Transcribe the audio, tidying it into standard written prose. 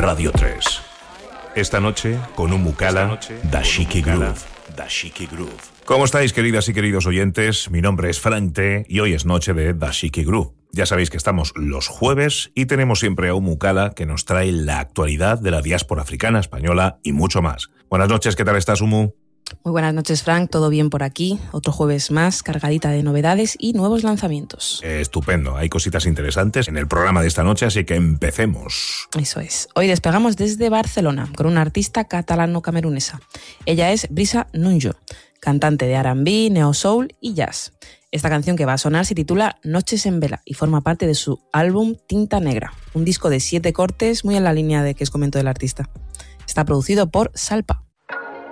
Radio 3. Esta noche, con un Mukala, Dashiki Groove. ¿Cómo estáis, queridas y queridos oyentes? Mi nombre es Frank T. y hoy es noche de Dashiki Groove. Ya sabéis que estamos los jueves y tenemos siempre a un Mukala que nos trae la actualidad de la diáspora africana, española y mucho más. Buenas noches, ¿qué tal estás, Umu? Muy buenas noches, Frank. ¿Todo bien por aquí? Otro jueves más, cargadita de novedades y nuevos lanzamientos. Estupendo. Hay cositas interesantes en el programa de esta noche, así que empecemos. Eso es. Hoy despegamos desde Barcelona con una artista catalano-camerunesa. Ella es Brisa Nunjo, cantante de R&B, neo soul y jazz. Esta canción que va a sonar se titula Noches en Vela y forma parte de su álbum Tinta Negra, un disco de 7 cortes muy en la línea de que os comento del artista. Está producido por Salpa.